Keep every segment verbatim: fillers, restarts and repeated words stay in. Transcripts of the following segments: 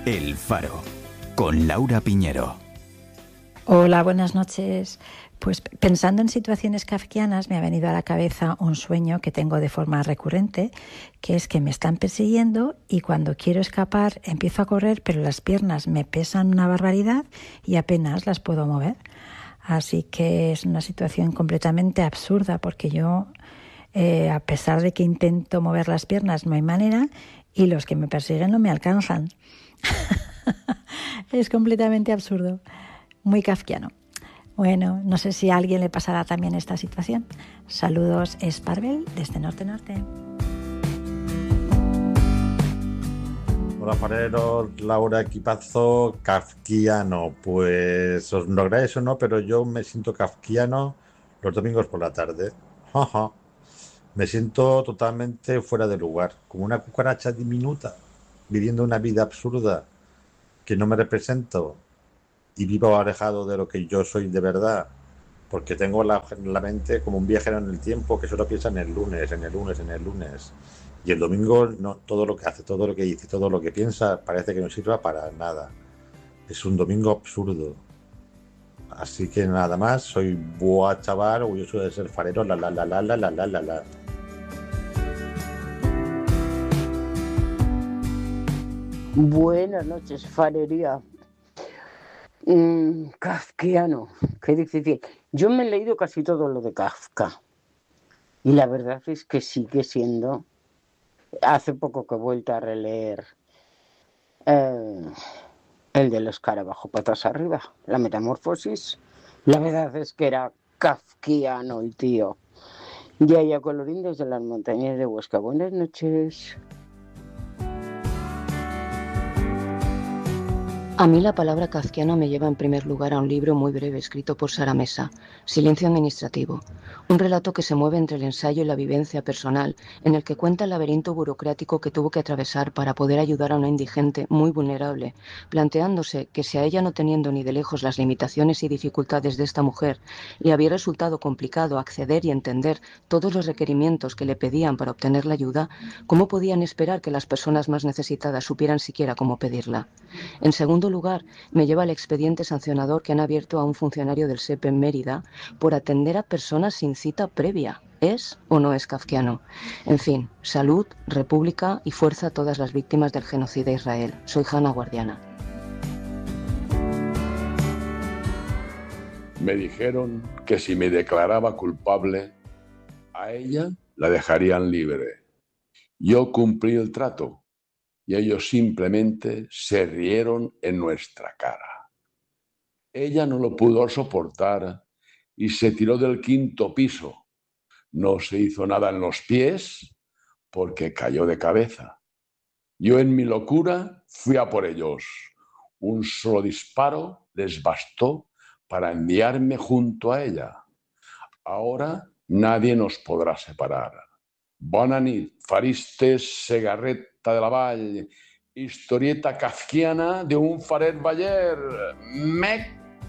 El Faro, con Laura Piñero. Hola, buenas noches. Pues pensando en situaciones kafkianas me ha venido a la cabeza un sueño que tengo de forma recurrente, que es que me están persiguiendo y cuando quiero escapar empiezo a correr, pero las piernas me pesan una barbaridad y apenas las puedo mover. Así que es una situación completamente absurda porque yo, eh, a pesar de que intento mover las piernas, no hay manera y los que me persiguen no me alcanzan. Es completamente absurdo, muy kafkiano. Bueno, no sé si a alguien le pasará también esta situación. Saludos, Esparvel, desde Norte Norte. Hola, fareros, Laura, equipazo, kafkiano. Pues os lográis o no, pero yo me siento kafkiano los domingos por la tarde. Jaja. Me siento totalmente fuera de lugar, como una cucaracha diminuta, viviendo una vida absurda que no me represento. Y vivo alejado de lo que yo soy de verdad, porque tengo la, la mente como un viajero en el tiempo que solo piensa en el lunes, en el lunes, en el lunes. Y el domingo no, todo lo que hace, todo lo que dice, todo lo que piensa parece que no sirva para nada. Es un domingo absurdo. Así que nada más, soy buah chaval, orgulloso de ser farero, la la la la la la la la la. Buenas noches, farería. Mm, kafkiano, qué difícil. Yo me he leído casi todo lo de Kafka y la verdad es que sigue siendo. Hace poco que he vuelto a releer eh, el de los escarabajo patas arriba, la metamorfosis. La verdad es que era kafkiano el tío. Yaya Colorín desde las montañas de Huesca. Buenas noches. A mí la palabra kafkiano me lleva en primer lugar a un libro muy breve escrito por Sara Mesa, Silencio administrativo, un relato que se mueve entre el ensayo y la vivencia personal, en el que cuenta el laberinto burocrático que tuvo que atravesar para poder ayudar a una indigente muy vulnerable, planteándose que si a ella, no teniendo ni de lejos las limitaciones y dificultades de esta mujer, le había resultado complicado acceder y entender todos los requerimientos que le pedían para obtener la ayuda, ¿cómo podían esperar que las personas más necesitadas supieran siquiera cómo pedirla? En segundo lugar, me lleva al expediente sancionador que han abierto a un funcionario del S E P en Mérida por atender a personas sin cita previa. ¿Es o no es kafkiano? En fin, salud, república y fuerza a todas las víctimas del genocidio de Israel. Soy Hanna Guardiana. Me dijeron que si me declaraba culpable, a ella la dejarían libre. Yo cumplí el trato. Y ellos simplemente se rieron en nuestra cara. Ella no lo pudo soportar y se tiró del quinto piso. No se hizo nada en los pies porque cayó de cabeza. Yo en mi locura fui a por ellos. Un solo disparo les bastó para enviarme junto a ella. Ahora nadie nos podrá separar. Bona nit, faristes, Segarreta de la Vall, historieta kafkiana de un faret baller. Mec.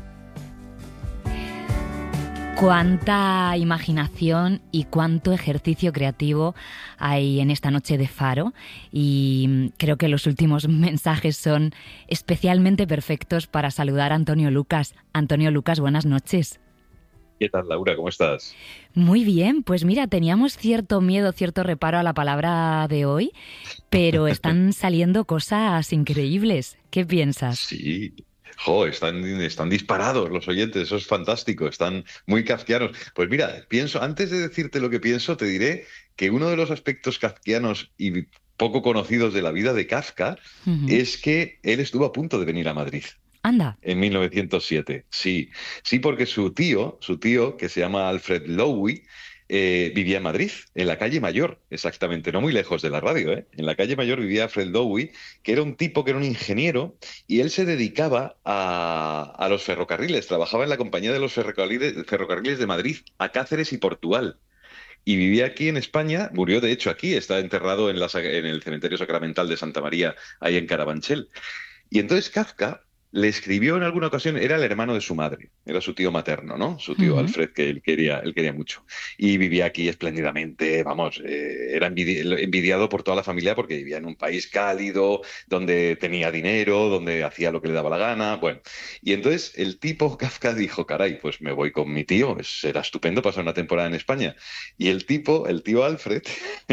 Cuánta imaginación y cuánto ejercicio creativo hay en esta noche de Faro, y creo que los últimos mensajes son especialmente perfectos para saludar a Antonio Lucas. Antonio Lucas, buenas noches. ¿Qué tal, Laura? ¿Cómo estás? Muy bien, pues mira, teníamos cierto miedo, cierto reparo a la palabra de hoy, pero están saliendo cosas increíbles. ¿Qué piensas? Sí, jo, están, están disparados los oyentes, eso es fantástico, están muy kafkianos. Pues mira, pienso, antes de decirte lo que pienso, te diré que uno de los aspectos kafkianos y poco conocidos de la vida de Kafka uh-huh. es que él estuvo a punto de venir a Madrid. Anda. En mil novecientos siete, sí. Sí, porque su tío, su tío, que se llama Alfred Lowy, eh, vivía en Madrid, en la calle Mayor, exactamente, no muy lejos de la radio, ¿eh? En la calle Mayor vivía Alfred Lowy, que era un tipo que era un ingeniero, y él se dedicaba a, a los ferrocarriles, trabajaba en la compañía de los ferrocarriles, ferrocarriles de Madrid, a Cáceres y Portugal. Y vivía aquí en España, murió de hecho aquí, está enterrado en, la, en el cementerio sacramental de Santa María, ahí en Carabanchel. Y entonces Kafka le escribió en alguna ocasión, era el hermano de su madre, era su tío materno, ¿no? Su tío Ujú. Alfred, que él quería, él quería mucho. Y vivía aquí espléndidamente, vamos, eh, era envidi- envidiado por toda la familia porque vivía en un país cálido, donde tenía dinero, donde hacía lo que le daba la gana, bueno. Y entonces el tipo Kafka dijo, caray, pues me voy con mi tío, será estupendo pasar una temporada en España. Y el tipo, el tío Alfred,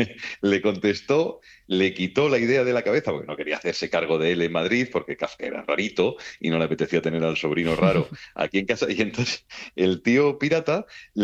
le contestó, le quitó la idea de la cabeza, porque no quería hacerse cargo de él en Madrid, porque Kafka era rarito y no le apetecía tener al sobrino raro aquí en casa. Y entonces el tío pirata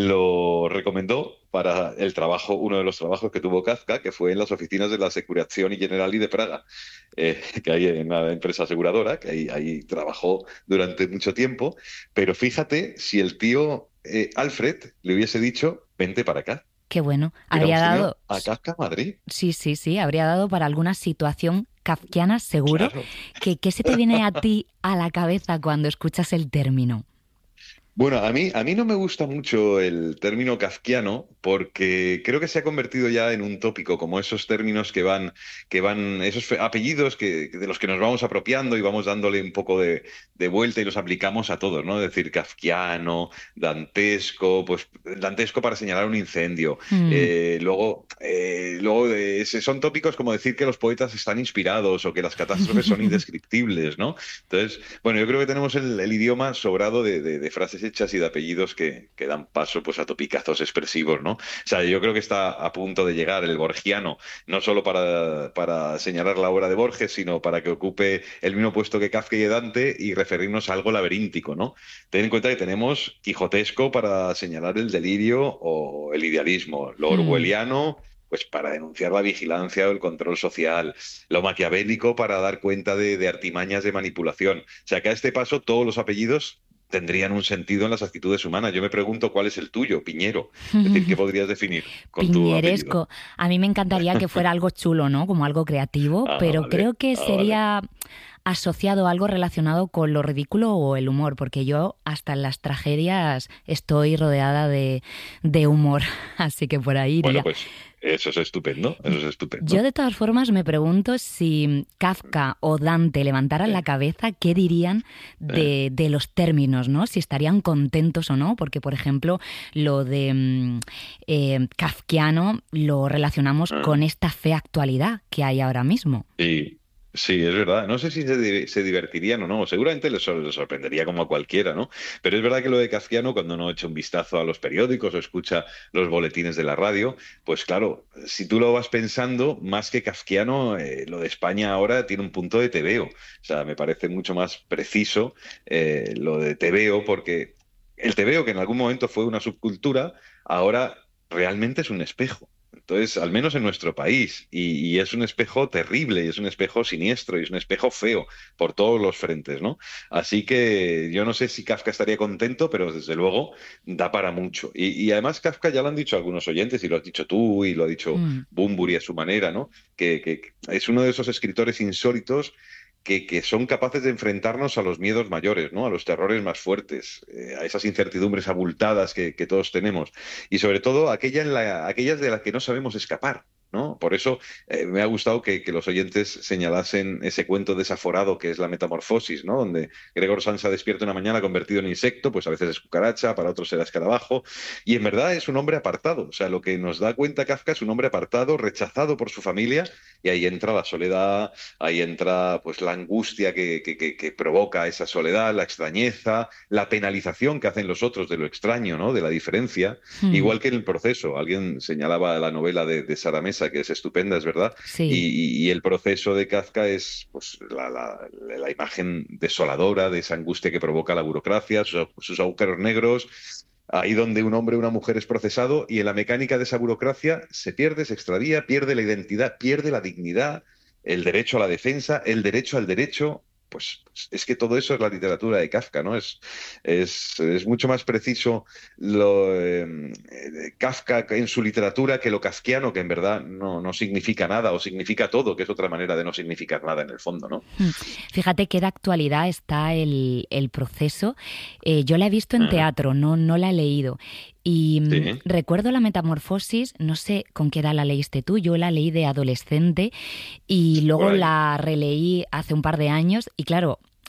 lo recomendó para el trabajo, uno de los trabajos que tuvo Kafka, que fue en las oficinas de la Securizazioni Generali de Praga, eh, que hay en una empresa aseguradora, que ahí, ahí trabajó durante mucho tiempo. Pero fíjate si el tío eh, Alfred le hubiese dicho, vente para acá. Qué bueno. Habría Habría tenido dado, a Kafka a Madrid. sí, sí, sí, habría dado para alguna situación kafkiana, seguro. Claro. ¿Qué, qué se te viene a ti a la cabeza cuando escuchas el término? Bueno, a mí, a mí no me gusta mucho el término kafkiano porque creo que se ha convertido ya en un tópico, como esos términos que van, que van, esos fe- apellidos que, de los que nos vamos apropiando y vamos dándole un poco de, de vuelta y los aplicamos a todos, ¿no? Es decir, kafkiano, dantesco, pues dantesco para señalar un incendio. Mm. Eh, luego, eh, luego eh, ese- son tópicos como decir que los poetas están inspirados o que las catástrofes son indescriptibles, ¿no? Entonces, bueno, yo creo que tenemos el, el idioma sobrado de, de- de frases hechas y de apellidos que, que dan paso pues a topicazos expresivos, ¿no? O sea, yo creo que está a punto de llegar el borgiano, no solo para, para señalar la obra de Borges, sino para que ocupe el mismo puesto que Kafka y Dante y referirnos a algo laberíntico, ¿no? Ten en cuenta que tenemos quijotesco para señalar el delirio o el idealismo, lo Mm. orwelliano pues para denunciar la vigilancia o el control social, lo maquiavélico para dar cuenta de, de artimañas de manipulación. O sea que a este paso todos los apellidos tendrían un sentido en las actitudes humanas. Yo me pregunto cuál es el tuyo, Piñero. Es decir, ¿qué podrías definir con tu apellido? Piñeresco. A mí me encantaría que fuera algo chulo, ¿no? Como algo creativo, Ah, pero vale. creo que Ah, sería asociado a algo relacionado con lo ridículo o el humor, porque yo hasta en las tragedias estoy rodeada de, de humor, así que por ahí Bueno, iría. pues eso es estupendo, eso es estupendo. Yo de todas formas me pregunto si Kafka o Dante levantaran la cabeza, ¿qué dirían de, de los términos, ¿no? Si estarían contentos o no, porque por ejemplo lo de mm, eh, kafkiano lo relacionamos Ah. con esta fea actualidad que hay ahora mismo. Sí, sí, es verdad. No sé si se, di- se divertirían o no. Seguramente les, sor- les sorprendería como a cualquiera, ¿no? Pero es verdad que lo de kafkiano, cuando uno echa un vistazo a los periódicos o escucha los boletines de la radio, pues claro, si tú lo vas pensando, más que kafkiano, eh, lo de España ahora tiene un punto de tebeo. O sea, me parece mucho más preciso eh, lo de tebeo, porque el tebeo, que en algún momento fue una subcultura, ahora realmente es un espejo. Entonces, al menos en nuestro país, y, y es un espejo terrible, y es un espejo siniestro, y es un espejo feo por todos los frentes, ¿no? Así que yo no sé si Kafka estaría contento, pero desde luego da para mucho. Y, y además Kafka ya lo han dicho algunos oyentes, y lo has dicho tú, y lo ha dicho Mm. Bunbury a su manera, ¿no? Que, que- que es uno de esos escritores insólitos que, que son capaces de enfrentarnos a los miedos mayores, ¿no? A los terrores más fuertes, eh, a esas incertidumbres abultadas que, que todos tenemos. Y sobre todo aquella en la- aquellas de las que no sabemos escapar, ¿no? Por eso eh, me ha gustado que, que los oyentes señalasen ese cuento desaforado que es la Metamorfosis, ¿no? Donde Gregor Samsa despierta una mañana convertido en insecto, pues a veces es cucaracha, para otros será escarabajo, y en verdad es un hombre apartado. O sea, lo que nos da cuenta Kafka es un hombre apartado, rechazado por su familia, y ahí entra la soledad, ahí entra pues la angustia que, que, que, que provoca esa soledad, la extrañeza, la penalización que hacen los otros de lo extraño, ¿no? De la diferencia. Mm. Igual que en el proceso, alguien señalaba la novela de, de Sara Mesa, que es estupenda, es verdad, Sí. y, y el proceso de Kafka es pues, la, la, la imagen desoladora de esa angustia que provoca la burocracia, sus, sus agujeros negros, ahí donde un hombre o una mujer es procesado y en la mecánica de esa burocracia se pierde, se extravía, pierde la identidad, pierde la dignidad, el derecho a la defensa, el derecho al derecho. Pues, pues es que todo eso es la literatura de Kafka, ¿no? Es, es, es mucho más preciso lo, eh, eh, Kafka en su literatura que lo kafkiano, que en verdad no, no significa nada o significa todo, que es otra manera de no significar nada en el fondo, ¿no? Mm. Fíjate que de actualidad está el, el proceso. Eh, yo la he visto en Ujú. teatro, no, no la he leído. Y mm, Sí. recuerdo la Metamorfosis, no sé con qué edad la leíste tú, yo la leí de adolescente y luego Por ahí. la releí hace un par de años y claro,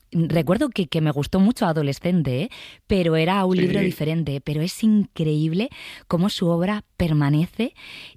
recuerdo que, que me gustó mucho adolescente, ¿eh? Pero era un Sí. libro diferente. Pero es increíble cómo su obra permanece,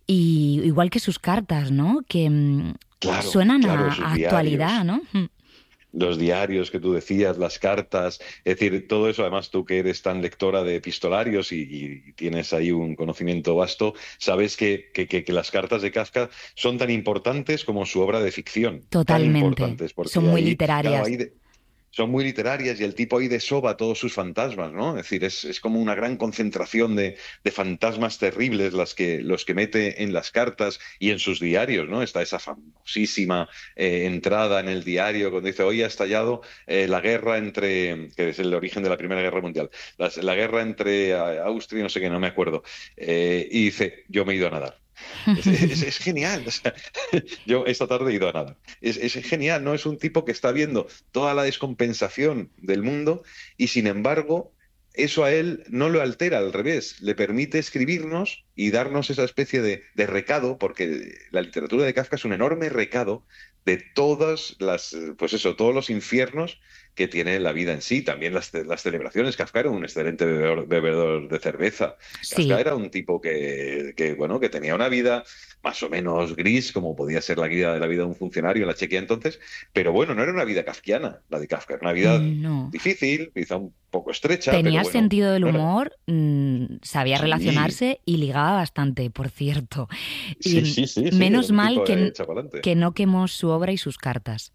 y igual que sus cartas, ¿no? Que mm, Claro, suenan claro, a, esos a diarios. actualidad, ¿no? Mm. Los diarios que tú decías, las cartas, es decir, todo eso, además tú que eres tan lectora de epistolarios y, y tienes ahí un conocimiento vasto, sabes que, que, que, que las cartas de Kafka son tan importantes como su obra de ficción. Tan Totalmente. importantes, porque Son muy ahí, literarias. claro, ahí de- son muy literarias y el tipo ahí desova todos sus fantasmas, ¿no? Es decir, es, es como una gran concentración de, de fantasmas terribles las que, los que mete en las cartas y en sus diarios, ¿no? Está esa famosísima eh, entrada en el diario cuando dice: hoy ha estallado eh, la guerra entre, que es el origen de la Primera Guerra Mundial, la, la guerra entre eh, Austria y no sé qué, no me acuerdo. Eh, y dice: yo me he ido a nadar. Es, es- es genial. O sea, yo esta tarde he ido a nadar. Es, es genial, ¿no? Es un tipo que está viendo toda la descompensación del mundo y, sin embargo, eso a él no lo altera, al revés, le permite escribirnos y darnos esa especie de, de recado, porque la literatura de Kafka es un enorme recado de todas las, eh, pues eso, todos los infiernos que tiene la vida en sí, también las, ce- las celebraciones. Kafka era un excelente bebedor, bebedor de cerveza. Kafka Sí. era un tipo que, que, bueno, que tenía una vida más o menos gris, como podía ser la vida de la vida de un funcionario en la Chequia entonces, pero bueno, no era una vida kafkiana, la de Kafka, era una vida No. difícil, quizá un poco estrecha, pero Tenía bueno, sentido del no era- humor, mm, sabía Sí. relacionarse y ligaba bastante, por cierto. Sí, Y sí, sí, sí, menos era un mal tipo que, de n- chapalante. que no quemó su obra y sus cartas.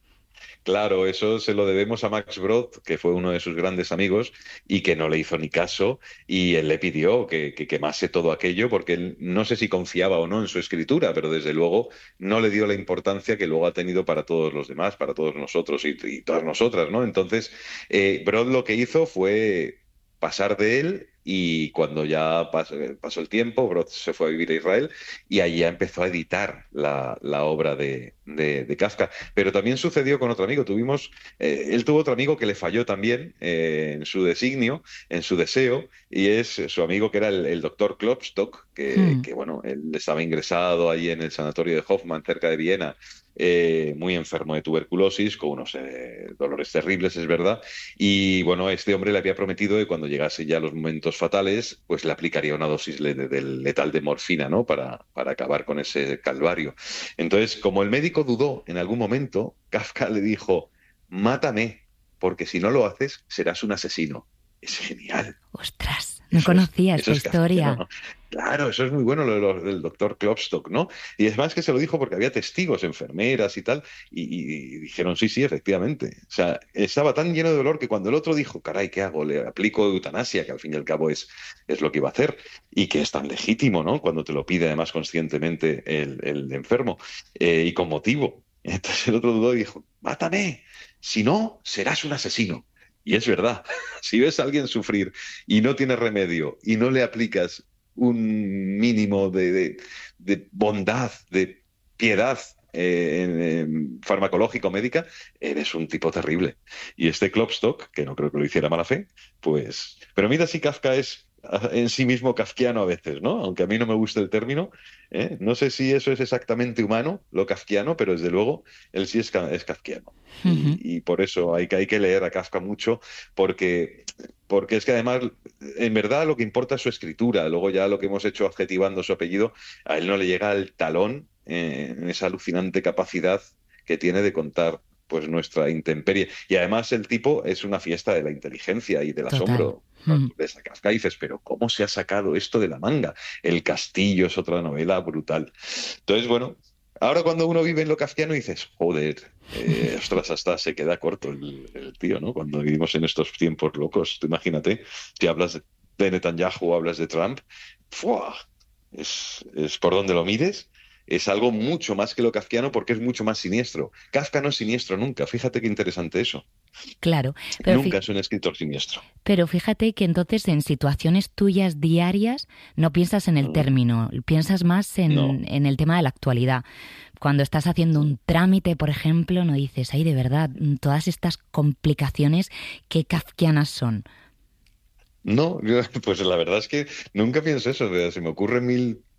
Claro, eso se lo debemos a Max Brod, que fue uno de sus grandes amigos y que no le hizo ni caso, y él le pidió que, que quemase todo aquello porque él no sé si confiaba o no en su escritura, pero desde luego no le dio la importancia que luego ha tenido para todos los demás, para todos nosotros y, y todas nosotras, ¿no? Entonces, eh, Brod lo que hizo fue pasar de él, y cuando ya pas- pasó el tiempo, Brod se fue a vivir a Israel y allí ya empezó a editar la, la obra de, de- de Kafka. Pero también sucedió con otro amigo. Tuvimos, eh, él tuvo otro amigo que le falló también eh, en su designio, en su deseo, y es su amigo que era el, el doctor Klopstock, que, Hmm. que, bueno, él estaba ingresado ahí en el sanatorio de Hoffmann, cerca de Viena, eh, muy enfermo de tuberculosis, con unos eh, dolores terribles, es verdad. Y bueno, este hombre le había prometido que cuando llegase ya los momentos fatales, pues le aplicaría una dosis le- de- del letal de morfina, ¿no? Para, para acabar con ese calvario. Entonces, como el médico dudó en algún momento, Kafka le dijo: mátame, porque si no lo haces, serás un asesino. Es genial. Ostras, no Eso es, conocía eso esta es kafkiano, historia. ¿no? Claro, eso es muy bueno lo, de lo- del doctor Klopstock, ¿no? Y es más que se lo dijo porque había testigos, enfermeras y tal, y, y dijeron: sí, sí, efectivamente. O sea, estaba tan lleno de dolor que cuando el otro dijo: caray, ¿qué hago? Le aplico eutanasia, que al fin y al cabo es, es lo que iba a hacer, y que es tan legítimo, ¿no? Cuando te lo pide además conscientemente el, el enfermo, eh, y con motivo. Entonces el otro dudó y dijo: mátame, si no, serás un asesino. Y es verdad, si ves a alguien sufrir y no tiene remedio y no le aplicas un mínimo de, de- de bondad, de piedad eh, en- en farmacológico médica, eres un tipo terrible. Y este Klopstock, que no creo que lo hiciera mala fe, pues... Pero mira si Kafka es ah, en sí mismo kafkiano a veces, ¿no? Aunque a mí no me gusta el término, ¿eh? No sé si eso es exactamente humano, lo kafkiano, pero desde luego él sí es, ka- es kafkiano. Ujú. Y, y por eso hay que, hay que leer a Kafka mucho, porque, porque es que además, en verdad, lo que importa es su escritura. Luego ya lo que hemos hecho adjetivando su apellido, a él no le llega al talón eh, en esa alucinante capacidad que tiene de contar pues nuestra intemperie. Y además el tipo es una fiesta de la inteligencia y del Total. asombro. Mm. Ves a Kafka y dices: pero ¿cómo se ha sacado esto de la manga? El Castillo es otra novela brutal. Entonces, bueno, ahora cuando uno vive en lo kafkiano dices: joder, eh, ostras, hasta se queda corto el, el tío, ¿no? Cuando vivimos en estos tiempos locos, tú imagínate, si hablas de, de Netanyahu o hablas de Trump, ¡fua! Es, es por donde lo mires, es algo mucho más que lo kafkiano porque es mucho más siniestro. Kafka no es siniestro nunca, fíjate qué interesante eso. Claro, pero, Nunca fi- es un escritor siniestro. pero fíjate que entonces en situaciones tuyas diarias no piensas en el Mm. término, piensas más en, No. en el tema de la actualidad. Cuando estás haciendo un trámite, por ejemplo, no dices: ay, de verdad, mm, todas estas complicaciones, qué kafkianas son. No, yo- pues la verdad es que nunca pienso eso. O sea, se me ocurren mil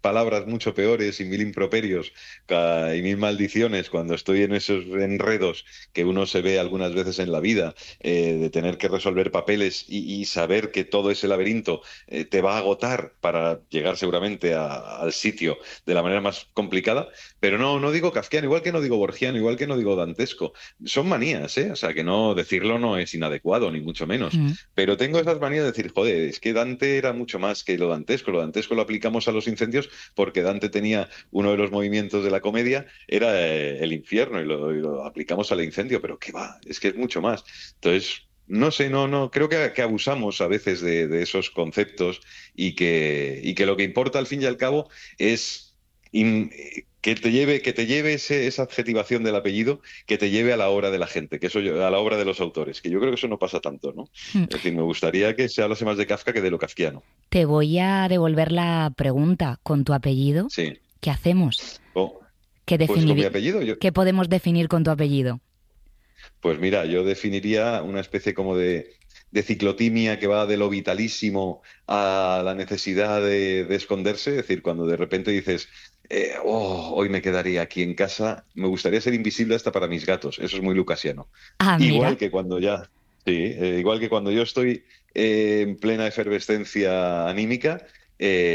palabras mucho peores y mil improperios ca- y mil maldiciones cuando estoy en esos enredos que uno se ve algunas veces en la vida, eh, de tener que resolver papeles y, y saber que todo ese laberinto eh, te va a agotar para llegar seguramente a- al sitio de la manera más complicada. Pero no, no digo kafkiano, igual que no digo borgiano, igual que no digo dantesco. Son manías, ¿eh? O sea, que no decirlo no es inadecuado, ni mucho menos. Mm. Pero tengo esas manías de decir, joder, es que Dante era mucho más que lo dantesco. Lo dantesco lo aplicamos a los incendios porque Dante tenía uno de los movimientos de la comedia, era eh, el infierno, y lo, y lo aplicamos al incendio, pero qué va, es que es mucho más. Entonces, no sé, no, no, creo que, que abusamos a veces de, de esos conceptos y que, y que lo que importa al fin y al cabo es in- que te lleve, que te lleve ese- esa adjetivación del apellido, que te lleve a la obra de la gente, que eso yo- a la obra de los autores, que yo creo que eso no pasa tanto, ¿no? Mm. Es decir, me gustaría que se hablase más de Kafka que de lo kafkiano. Te voy a devolver la pregunta. ¿Con tu apellido Sí. qué hacemos? Oh, ¿Qué, pues con mi defini- apellido, yo, ¿Qué podemos definir con tu apellido? pues mira, yo definiría una especie como de, de ciclotimia que va de lo vitalísimo a la necesidad de, de esconderse. Es decir, cuando de repente dices, eh, oh, hoy me quedaría aquí en casa, me gustaría ser invisible hasta para mis gatos. Eso es muy lucasiano. Ah, Igual mira. que cuando ya, sí, eh, igual que cuando yo estoy eh, en plena efervescencia anímica, eh,